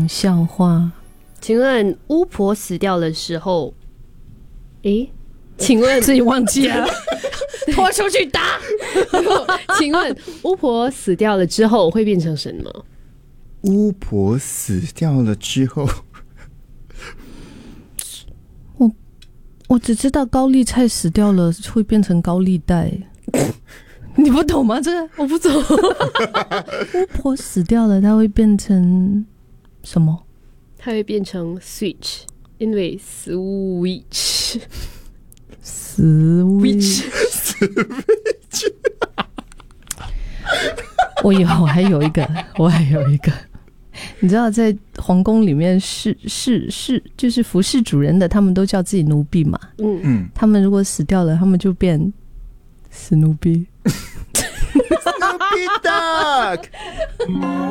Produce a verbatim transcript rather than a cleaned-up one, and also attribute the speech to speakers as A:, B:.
A: 笑话。
B: 请问巫婆死掉的时候，诶，请问
A: 自己忘记了，拖出去打。
B: 请问巫婆死掉了之后会变成什么？
C: 巫婆死掉了之后，
A: 我我只知道高丽菜死掉了会变成高利贷。你不懂吗？这个
B: 我不懂。
A: 巫婆死掉了，它会变成什么？
B: 它会变成 switch， 因为 switch
A: switch
C: switch
A: 我有，我还有一个，我还有一个。你知道，在皇宫里面是是是，就是服侍主人的，他们都叫自己奴婢嘛。
B: 嗯
C: 嗯，
A: 他们如果死掉了，他们就变史努比。
C: Snoopy Duck